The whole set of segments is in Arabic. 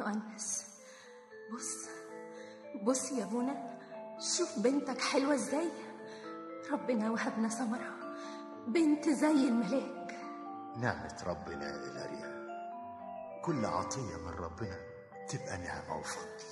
مؤنس. بص يا ابونا، شوف بنتك حلوة ازاي. ربنا وهبنا ثمرة بنت زي الملاك. نعمة ربنا يا إلاريا، كل عطية من ربنا تبقى نعمة وفضل.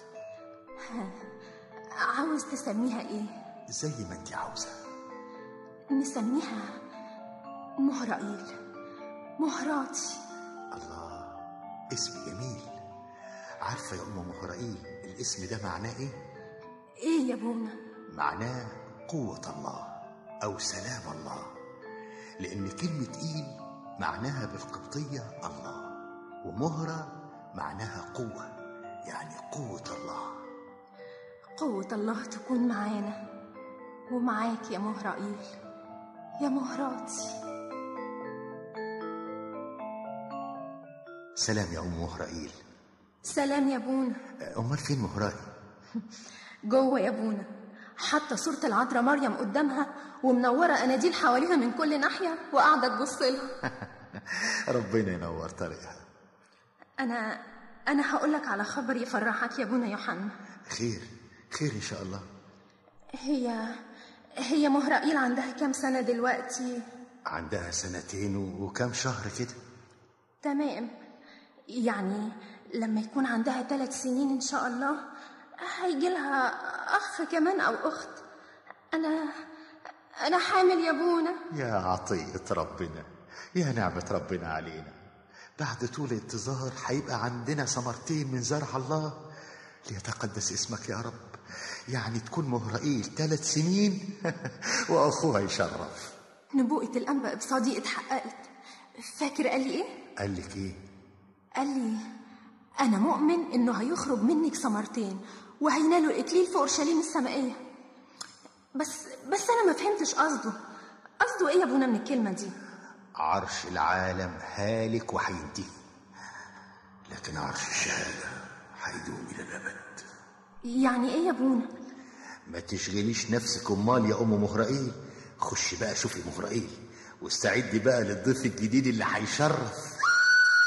عاوز تسميها ايه؟ زي ما انت عاوزة. نسميها مهرائيل، مهراتي. الله، اسم جميل. عارفة يا أم مهرائيل الاسم ده معناه ايه؟ ايه يا ابونا؟ معناه قوة الله أو سلام الله، لأن كلمة إيل معناها بالقبطية الله، ومهرة معناها قوة، يعني قوة الله. قوة الله تكون معانا ومعاك يا مهرائيل، يا مهراتي. سلام يا أم مهرائيل. سلام يا ابونا. أمال فين مهرائيل؟ جوه يا ابونا، حاطه صورة العذراء مريم قدامها ومنورة أناديل حواليها من كل ناحية وقاعدة تبص لها. ربنا ينور طريقها. أنا هقولك على خبر يفرحك يا ابونا يوحنا. خير إن شاء الله. هي مهرائيل عندها كام سنة دلوقتي؟ عندها 2 وكام شهر كده. تمام، يعني لما يكون عندها 3 سنين إن شاء الله هيجي لها أخ كمان أو أخت. أنا حامل يا ابونا. يا عطية ربنا، يا نعمة ربنا علينا. بعد طول انتظار هيبقى عندنا ثمرتين من زرع الله. ليتقدس اسمك يا رب. يعني تكون مهرائيل 3 سنين وأخوها يشرف. نبوءة الأنبا إبصادي اتحققت. فاكر قال لي إيه؟ قال لك إيه؟ قال لي أنا مؤمن إنه هيخرج منك ثمرتين وهينالوا الإكليل في أورشليم السمائية. بس أنا ما فهمتش قصده إيه يا ابونا من الكلمة دي؟ عرش العالم هالك وهينتهي، لكن عرش الشهادة هيدوم إلى الأبد. يعني إيه يا ابونا؟ ما تشغليش نفسك أمال يا أم مهرائيل. خشي بقى شوفي مهرائيل واستعدي بقى للضيف الجديد اللي هيشرف.